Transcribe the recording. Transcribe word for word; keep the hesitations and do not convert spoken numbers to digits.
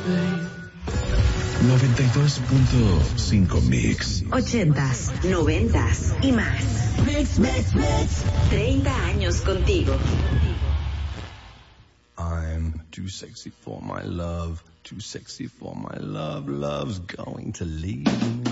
noventa y dos punto cinco Mix. Ochentas, noventas y más. Mix, mix, mix. treinta años contigo. I'm too sexy for my love, too sexy for my love, love's going to leave me.